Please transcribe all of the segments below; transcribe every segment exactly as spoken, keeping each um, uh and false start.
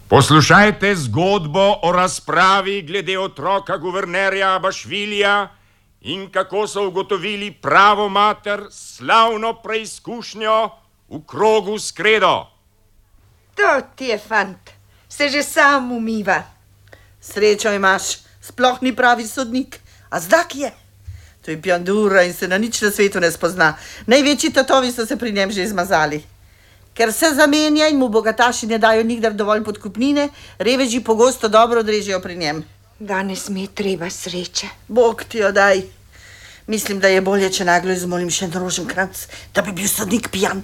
Poslušajte zgodbo o razpravi glede otroka guvernerja Abašvilija in kako so ugotovili pravo mater slavno preizkušnjo v krogu s kredo. To ti je fant, se že sam umiva. Srečo imaš, sploh ni pravi sodnik, a zdak je. To je pjandura in se na nič na svetu ne spozna. Največji tatovi so se pri njem že izmazali. Ker se zamenja in mu bogataši ne dajo nikdar dovolj podkupnine, reveži pogosto dobro odrežejo pri njem. Danes mi je treba sreče. Bog ti jo daj. Mislim, da je bolje, če naglo izmolim še en roženkranc, da bi bil sodnik pijan.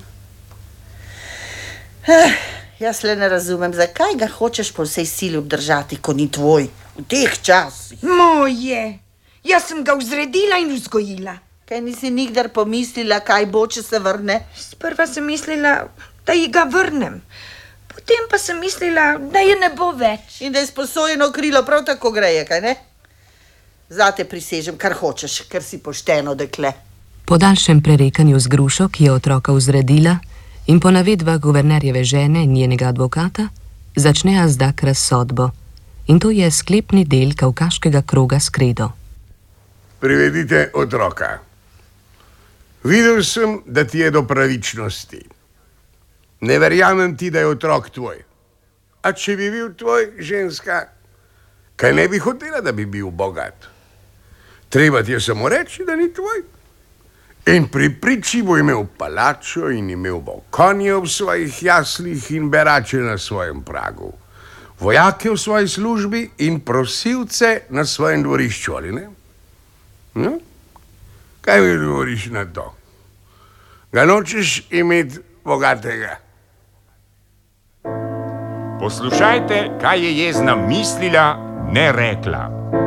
Eh, jaz le ne razumem, zakaj ga hočeš po vsej sili obdržati, ko ni tvoj, v teh časih. Moje, jaz sem ga vzredila in vzgojila. Kaj nisi nikdar pomislila, kaj bo, če se vrne? Sprva sem mislila, da ji ga vrnem. Potem pa sem mislila, da je ne bo več. In da je sposojeno krilo prav tako greje, kaj ne? Zate prisežem, kar hočeš, ker si pošteno dekle. Po daljšem prerekanju z Grušo, ki je otroka vzredila, in po navedbah guvernerjeve žene in njenega advokata, začne Azdak razsodbo. In to je sklepni del kavkaškega kroga s kredo. Privedite otroka. Videl sem, da ti je do pravičnosti. Ne verjamem ti, da je otrok tvoj. A če bi bil tvoj, ženska, kaj ne bi hotela, da bi bil bogat? Treba ti je samo reči, da ni tvoj. In pri priči bo imel palačo in imel bo konje v svojih jaslih in berače na svojem pragu. Vojake v svoji službi in prosilce na svojem dvorišču, ali ne? No? Kaj mi govoriš na to? Ga nočeš imeti bogatega? Poslušajte, kaj je jezna mislila, ne rekla.